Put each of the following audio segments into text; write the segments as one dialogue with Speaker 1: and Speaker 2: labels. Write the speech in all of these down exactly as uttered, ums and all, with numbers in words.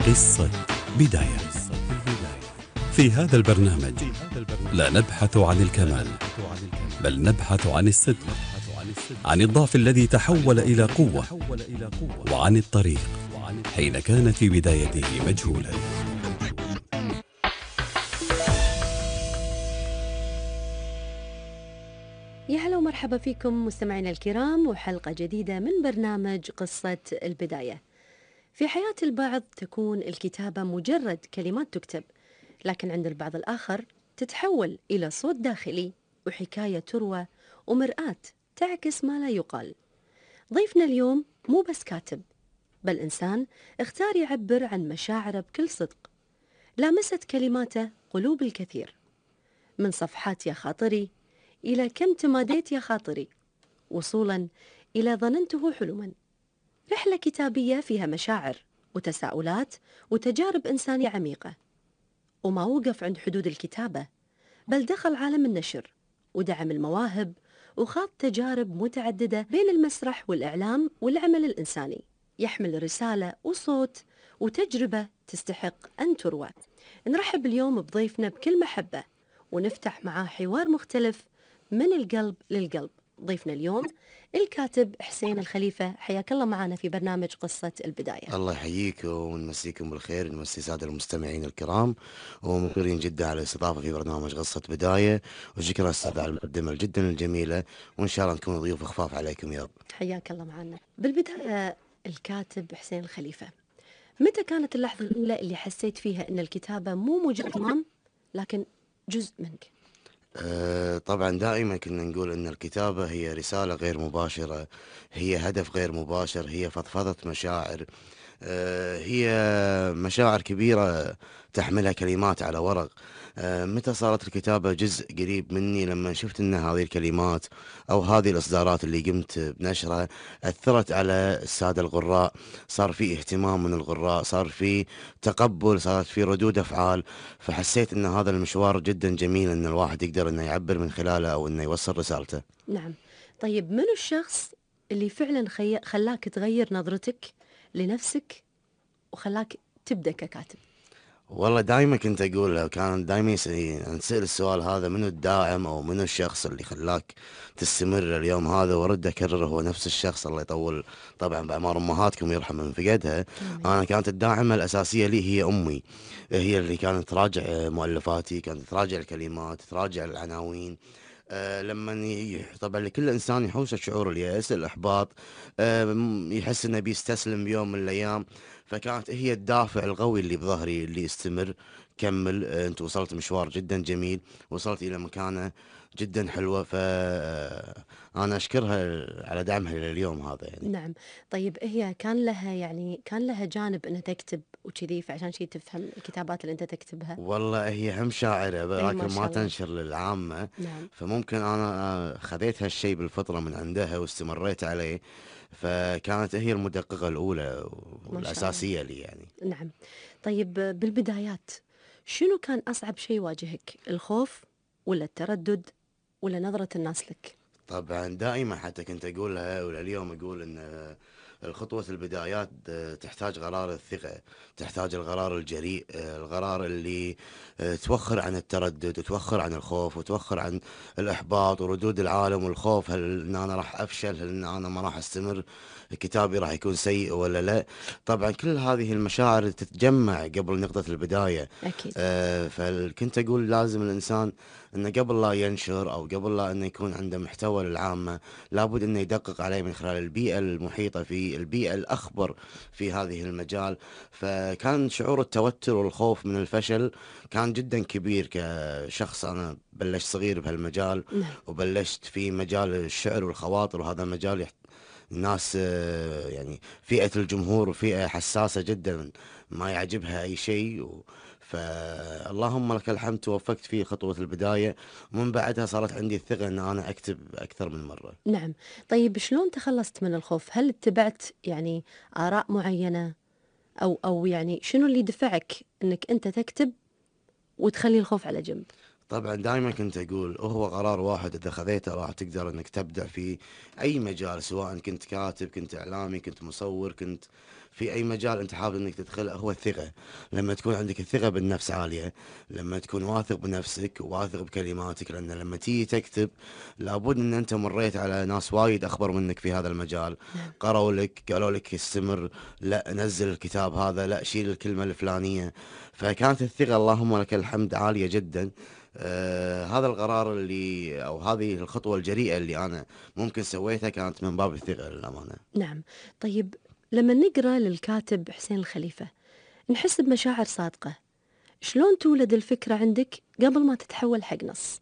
Speaker 1: قصة بداية. في هذا البرنامج لا نبحث عن الكمال، بل نبحث عن الصدق، عن الضعف الذي تحول إلى قوة، وعن الطريق حين كان في بدايته مجهولا.
Speaker 2: يا هلا ومرحبا فيكم مستمعينا الكرام، وحلقة جديدة من برنامج قصة البداية. في حياة البعض تكون الكتابة مجرد كلمات تكتب، لكن عند البعض الآخر تتحول إلى صوت داخلي وحكاية تروى ومرآة تعكس ما لا يقال. ضيفنا اليوم مو بس كاتب، بل إنسان اختار يعبر عن مشاعره بكل صدق. لامست كلماته قلوب الكثير، من صفحات يا خاطري إلى كم تماديت يا خاطري، وصولا إلى ظننته حلما. رحلة كتابية فيها مشاعر وتساؤلات وتجارب إنسانية عميقة. وما وقف عند حدود الكتابة، بل دخل عالم النشر ودعم المواهب، وخاض تجارب متعددة بين المسرح والإعلام والعمل الإنساني. يحمل رسالة وصوت وتجربة تستحق أن تروى. نرحب اليوم بضيفنا بكل محبة، ونفتح معاه حوار مختلف من القلب للقلب. ضيفنا اليوم الكاتب حسين الخليفة، حياك الله معنا في برنامج قصة البداية.
Speaker 3: الله يحييكم ونمسيكم بالخير، نمسي سادة المستمعين الكرام، ومقرين جدا على الاستضافة في برنامج قصة بداية، وشكرا أستاذ على المقدمة جدا الجميلة، وإن شاء الله نكون ضيوف خفاف عليكم يا رب.
Speaker 2: حياك الله معنا. بالبداية الكاتب حسين الخليفة، متى كانت اللحظة الأولى اللي حسيت فيها أن الكتابة مو مجرد كلام لكن جزء منك؟
Speaker 3: أه طبعا دائما كنا نقول ان الكتابة هي رسالة غير مباشرة، هي هدف غير مباشر، هي فضفضة مشاعر، أه هي مشاعر كبيرة تحملها كلمات على ورق. أه متى صارت الكتابة جزء قريب مني؟ لما شفت ان هذه الكلمات او هذه الاصدارات اللي قمت بنشرها اثرت على السادة القراء، صار في اهتمام من القراء، صار في تقبل، صارت في ردود افعال، فحسيت ان هذا المشوار جدا جميل، ان الواحد يقدر انه يعبر من خلاله او انه يوصل رسالته.
Speaker 2: نعم. طيب منو الشخص اللي فعلا خي... خلاك تغير نظرتك لنفسك وخلاك تبدأ ككاتب؟
Speaker 3: والله دائما كنت اقول، كان دائما نسأل السؤال هذا، منو الداعم او منو الشخص اللي خلاك تستمر اليوم هذا، وارد اكرره هو نفس الشخص، الله يطول طبعا باعمار امهاتكم ويرحم من فقدها.
Speaker 2: آمين.
Speaker 3: انا كانت الداعمه الاساسيه لي هي امي، هي اللي كانت تراجع مؤلفاتي، كانت تراجع الكلمات، تراجع العناوين. آه لما ي- طبعا لكل انسان يحوش شعور اليأس، الاحباط، آه م- يحس انه بيستسلم بيوم من الايام، فكانت هي الدافع القوي اللي بظهري اللي يستمر. كمل، آه انت وصلت مشوار جدا جميل، وصلت الى مكانه جدا حلوه، فانا اشكرها على دعمها لليوم هذا يعني.
Speaker 2: نعم. طيب هي كان لها يعني كان لها جانب انها تكتب وكذي، فعشان شي تفهم الكتابات اللي انت تكتبها؟
Speaker 3: والله هي هم شاعرة
Speaker 2: اي ما
Speaker 3: لكن ما
Speaker 2: شاء الله.
Speaker 3: تنشر للعامة،
Speaker 2: نعم.
Speaker 3: فممكن أنا خذيت هالشي بالفطرة من عندها واستمريت عليه، فكانت هي المدققة الأولى
Speaker 2: ما شاء الله.
Speaker 3: والأساسية لي يعني.
Speaker 2: نعم. طيب بالبدايات شنو كان أصعب شيء يواجهك؟ الخوف ولا التردد ولا نظرة الناس لك؟
Speaker 3: طبعا دائما حتى كنت أقولها ولليوم أقول أن الخطوة البدايات تحتاج قرار الثقة، تحتاج القرار الجريء، القرار اللي توخر عن التردد وتوخر عن الخوف وتوخر عن الإحباط وردود العالم والخوف، هل إن أنا راح أفشل، هل إن أنا ما راح أستمر، كتابي راح يكون سيء ولا لا. طبعا كل هذه المشاعر تتجمع قبل نقطة البداية.
Speaker 2: أكيد.
Speaker 3: آه، فكنت أقول لازم الإنسان انه قبل لا ينشر او قبل لا انه يكون عنده محتوى للعامة، لابد انه يدقق عليه من خلال البيئة المحيطة فيه، البيئة الاخبر في هذه المجال. فكان شعور التوتر والخوف من الفشل كان جدا كبير كشخص، انا بلشت صغير بهالمجال
Speaker 2: نعم.
Speaker 3: وبلشت في مجال الشعر والخواطر، وهذا مجال يحت... الناس، آه، يعني فئة الجمهور فئة حساسة جدا، ما يعجبها أي شيء و... فاللهم لك الحمد توفقت في خطوة البداية، ومن بعدها صارت عندي الثقة أن أنا أكتب أكثر من مرة.
Speaker 2: نعم. طيب شلون تخلصت من الخوف؟ هل اتبعت يعني آراء معينة، أو أو يعني شنو اللي دفعك أنك أنت تكتب وتخلي الخوف على جنب؟
Speaker 3: طبعا دائما كنت اقول هو قرار واحد اذا خذيته راح تقدر انك تبدع في اي مجال، سواء كنت كاتب، كنت اعلامي، كنت مصور، كنت في اي مجال انت حابب انك تدخله. هو الثقة. لما تكون عندك الثقة بالنفس عالية، لما تكون واثق بنفسك وواثق بكلماتك، لان لما تيجي تكتب لابد ان انت مريت على ناس وايد اخبر منك في هذا المجال،
Speaker 2: نعم.
Speaker 3: قروا لك، قالوا لك استمر، لا نزل الكتاب هذا، لا شيل الكلمة الفلانية. فكانت الثقة اللهم لك الحمد عالية جدا. آه هذا القرار اللي او هذه الخطوة الجريئة اللي انا ممكن سويتها كانت من باب الثقة للامانة.
Speaker 2: نعم. طيب لما نقرأ للكاتب حسين الخليفة نحس بمشاعر صادقة، شلون تولد الفكرة عندك قبل ما تتحول حق نص؟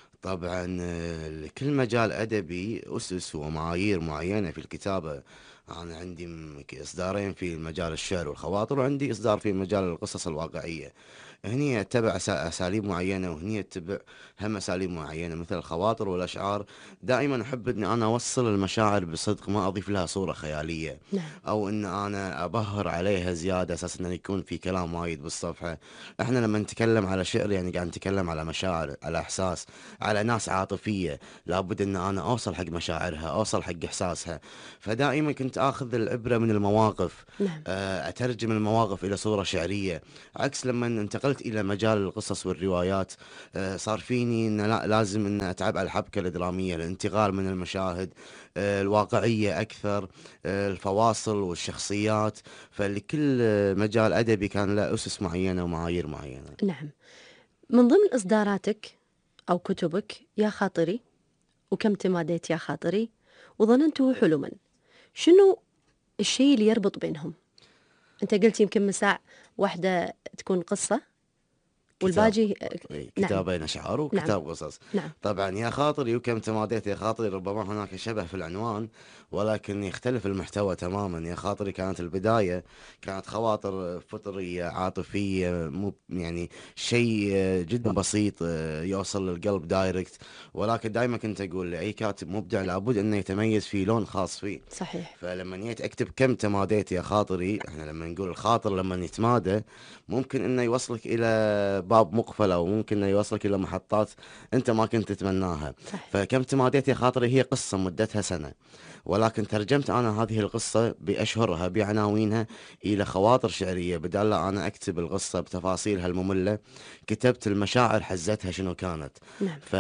Speaker 3: طبعا آه، لكل مجال ادبي اسس ومعايير معينة في الكتابة. انا عندي م- اصدارين في مجال الشعر والخواطر، وعندي اصدار في مجال القصص الواقعية. هني اتبع أسا- اساليب معينه، وهني اتبع هم اساليب معينه. مثل الخواطر والاشعار دائما احب اني انا اوصل المشاعر بصدق، ما اضيف لها صوره خياليه
Speaker 2: نعم.
Speaker 3: او ان انا ابهر عليها زياده اساس انه يكون في كلام وايد بالصفحه. احنا لما نتكلم على شعر يعني قاعد نتكلم على مشاعر، على احساس، على ناس عاطفيه، لابد ان انا اوصل حق مشاعرها، اوصل حق احساسها. فدائما كنت اخذ العبره من المواقف،
Speaker 2: نعم.
Speaker 3: آه، اترجم المواقف الى صوره شعريه. عكس لما انتقلت الى مجال القصص والروايات، آه، صار فيني ان لا لازم ان اتعب على الحبكه الدراميه، الانتقال من المشاهد، آه، الواقعيه اكثر، آه، الفواصل والشخصيات. فلكل آه، مجال ادبي كان له اسس معينه ومعايير معينه.
Speaker 2: نعم. من ضمن إصداراتك أو كتبك يا خاطري، وكم تماديت يا خاطري، وظننته حلما، شنو الشيء اللي يربط بينهم؟ أنت قلت يمكن مساع واحدة تكون قصة
Speaker 3: كتاب،
Speaker 2: والباقي.
Speaker 3: إي،
Speaker 2: نعم.
Speaker 3: كتابين أشعار
Speaker 2: نعم.
Speaker 3: وكتاب قصص.
Speaker 2: نعم.
Speaker 3: طبعا يا خاطري وكم تماديت يا خاطري ربما هناك شبه في العنوان، ولكن يختلف المحتوى تماما. يا خاطري كانت البداية كانت خواطر فطرية عاطفية، مو يعني شيء جدا بسيط يوصل للقلب دايركت. ولكن دائما كنت أقول لأي كاتب مبدع لابد أنه يتميز في لون خاص فيه.
Speaker 2: صحيح.
Speaker 3: فلما جيت اكتب كم تماديت يا خاطري، احنا لما نقول الخاطر لما يتمادى ممكن انه يوصلك الى باب مقفل، او ممكن انه يوصلك الى محطات انت ما كنت تتمناها.
Speaker 2: صحيح.
Speaker 3: فكم تماديت يا خاطري هي قصة مدتها سنة، ولكن ترجمت انا هذه القصة باشهرها بعناوينها الى خواطر شعرية. بدال لا انا اكتب القصة بتفاصيلها المملة، كتبت المشاعر حزتها شنو كانت.
Speaker 2: نعم.
Speaker 3: ف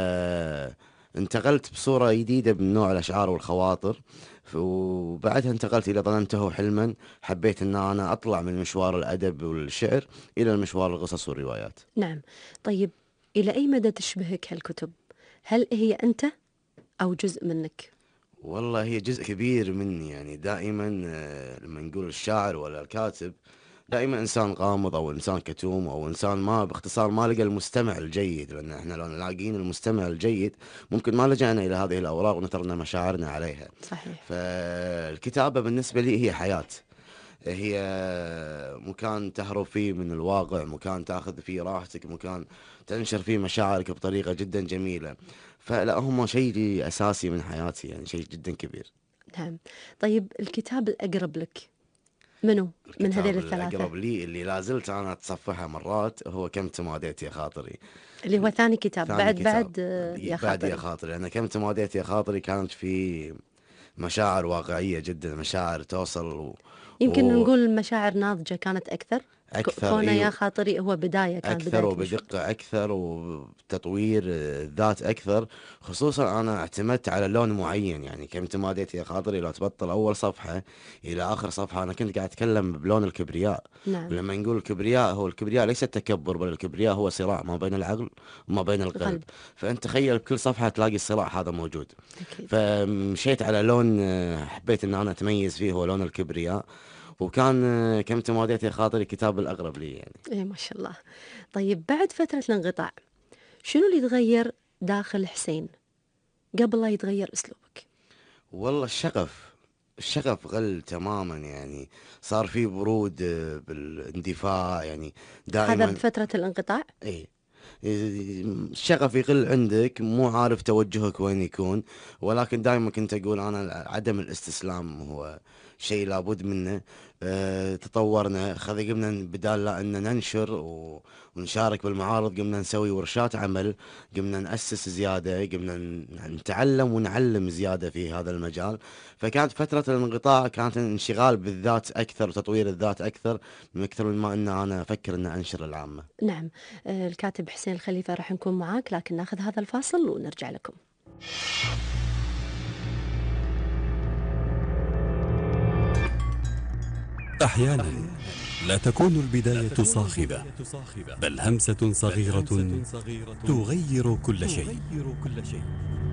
Speaker 3: انتقلت بصورة جديدة من نوع الأشعار والخواطر. ف- وبعدها انتقلت إلى ظننته حلما. حبيت أن أنا أطلع من مشوار الأدب والشعر إلى المشوار القصص والروايات.
Speaker 2: نعم. طيب إلى أي مدى تشبهك هالكتب؟ هل هي أنت أو جزء منك؟
Speaker 3: والله هي جزء كبير مني. يعني دائما آه، لما نقول الشاعر ولا الكاتب، دائما انسان غامض او انسان كتوم او انسان ما باختصار ما لقى المستمع الجيد. لان احنا لو لاقين المستمع الجيد ممكن ما لجأنا الى هذه الاوراق ونثرنا مشاعرنا عليها.
Speaker 2: صحيح.
Speaker 3: فالكتابة بالنسبة لي هي حياة، هي مكان تهرب فيه من الواقع، مكان تاخذ فيه راحتك، مكان تنشر فيه مشاعرك بطريقة جدا جميلة. فلا هم شيء أساسي من حياتي، يعني شيء جدا كبير.
Speaker 2: نعم. طيب الكتاب الأقرب لك منو من هذيل
Speaker 3: الكتاب
Speaker 2: الثلاثة؟
Speaker 3: الأقرب لي اللي لازلت أنا أتصفحه مرات هو كم تماديت يا خاطري.
Speaker 2: اللي هو ثاني كتاب
Speaker 3: ثاني
Speaker 2: بعد
Speaker 3: كتاب
Speaker 2: بعد آه، يا
Speaker 3: بعد يا
Speaker 2: خاطري.
Speaker 3: خاطري. أنا كم تماديت يا خاطري كانت في مشاعر واقعية جدا، مشاعر توصل و...
Speaker 2: يمكن
Speaker 3: و...
Speaker 2: نقول مشاعر ناضجة كانت أكثر. ك-
Speaker 3: أكثر
Speaker 2: كونه
Speaker 3: إيه،
Speaker 2: يا خاطري هو بداية، كان
Speaker 3: اكثر
Speaker 2: بداية مشوار.
Speaker 3: وبدقه اكثر وبتطوير الذات اكثر. خصوصا انا اعتمدت على لون معين. يعني كم تماديت يا خاطري لو تبطل اول صفحه الى اخر صفحه انا كنت قاعد اتكلم بلون الكبرياء.
Speaker 2: نعم.
Speaker 3: ولما نقول الكبرياء، هو الكبرياء ليس التكبر، بل الكبرياء هو صراع ما بين العقل وما بين القلب.
Speaker 2: قلب.
Speaker 3: فانت تخيل بكل صفحه تلاقي الصراع هذا موجود.
Speaker 2: أكيد.
Speaker 3: فمشيت على لون آه، حبيت ان انا اتميز فيه، هو لون الكبرياء. وكان آه، كم تماديت يا خاطري الكتاب الاقرب لي يعني.
Speaker 2: إيه ما شاء الله. طيب بعد فترة الانقطاع شنو اللي تغير داخل حسين قبل لا يتغير أسلوبك؟
Speaker 3: والله الشغف، الشغف غل تماما. يعني صار في برود آه، بالاندفاع يعني
Speaker 2: هذا
Speaker 3: دائما.
Speaker 2: بفترة الانقطاع؟
Speaker 3: اي، الشغف يقل عندك، مو عارف توجهك وين يكون. ولكن دائما كنت اقول انا عدم الاستسلام هو شيء لابد منه. آه، تطورنا، خذ قمنا بدال لا ان ننشر و- ونشارك بالمعارض، قمنا نسوي ورشات عمل، قمنا نأسس زيادة، قمنا ن- نتعلم ونعلم زيادة في هذا المجال. فكانت فترة الانقطاع كانت انشغال بالذات أكثر وتطوير الذات أكثر من أكثر من ما أن أنا أفكر أن أنشر العامة.
Speaker 2: نعم. آه، الكاتب حسين الخليفة راح نكون معاك، لكن ناخذ هذا الفاصل ونرجع لكم.
Speaker 1: أحيانا لا تكون البداية صاخبة، بل همسة صغيرة تغير كل شيء.